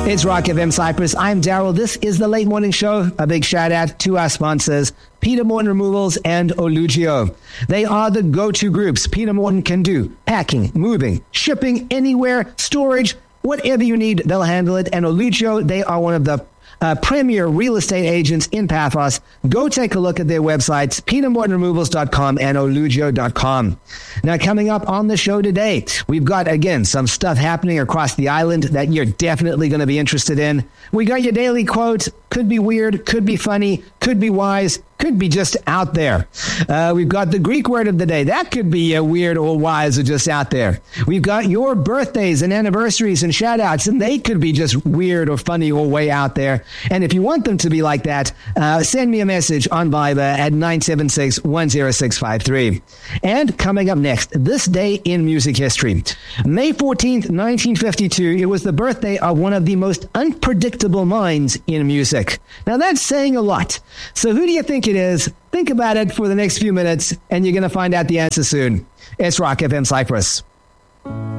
It's Rock FM Cyprus. I'm Daryl. This is the Late Morning Show. A big shout out to our sponsors, Peter Morton Removals and Olugio. They are the go-to groups Peter Morton can do. Packing, moving, shipping, anywhere, storage, whatever you need, they'll handle it. And Olugio, they are one of the premier real estate agents in Paphos. Go take a look at their websites, petermortonremovals.com and olugio.com. Now, coming up on the show today, we've got, again, some stuff happening across the island that you're definitely going to be interested in. We got your daily quote. Could be weird, could be funny, could be wise, could be just out there. We've got the Greek word of the day. That could be weird or wise or just out there. We've got your birthdays and anniversaries and shout outs, and they could be just weird or funny or way out there. And if you want them to be like that, send me a message on Viber at 976-10653. And coming up next, this day in music history. May 14th, 1952, it was the birthday of one of the most unpredictable minds in music. Now, that's saying a lot. So who do you think it is? Think about it for the next few minutes, and you're going to find out the answer soon. It's Rock FM Cyprus.